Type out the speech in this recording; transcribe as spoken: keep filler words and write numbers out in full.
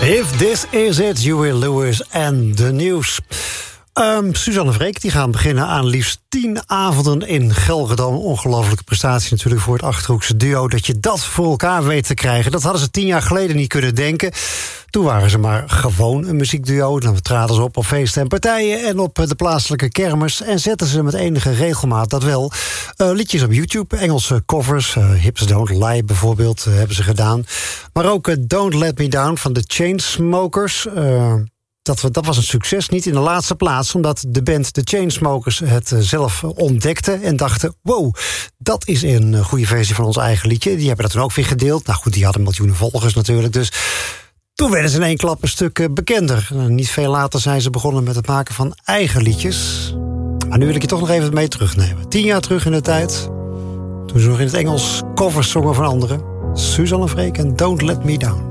If This Is It, Huey Lewis en de nieuws. Um, Suzanne Freek die gaan beginnen aan liefst tien avonden in Gelredome. Ongelofelijke prestatie natuurlijk voor het Achterhoekse duo. Dat je dat voor elkaar weet te krijgen. Dat hadden ze tien jaar geleden niet kunnen denken. Toen waren ze maar gewoon een muziekduo. Dan traden ze op op feesten en partijen en op de plaatselijke kermis. En zetten ze met enige regelmaat dat wel. Uh, liedjes op YouTube, Engelse covers. Uh, Hips Don't Lie bijvoorbeeld uh, hebben ze gedaan. Maar ook uh, Don't Let Me Down van de Chainsmokers. Uh, Dat, dat was een succes, niet in de laatste plaats, omdat de band The Chainsmokers het zelf ontdekte en dachten, wow, dat is een goede versie van ons eigen liedje. Die hebben dat toen ook weer gedeeld. Nou goed, die hadden miljoenen volgers natuurlijk, dus toen werden ze in één klap een stuk bekender. Niet veel later zijn ze begonnen met het maken van eigen liedjes. Maar nu wil ik je toch nog even mee terugnemen. Tien jaar terug in de tijd, toen ze nog in het Engels covers zongen van anderen. Suzanne Freek en Don't Let Me Down.